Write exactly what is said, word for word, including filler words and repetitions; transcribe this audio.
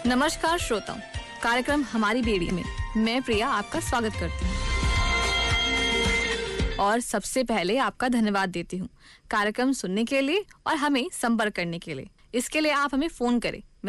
नमस्कार श्रोताओं, कार्यक्रम हमारी बेड़ी में मैं प्रिया आपका स्वागत करती हूँ और सबसे पहले आपका धन्यवाद देती हूँ कार्यक्रम सुनने के लिए और हमें संपर्क करने के लिए। इसके लिए आप हमें फोन करें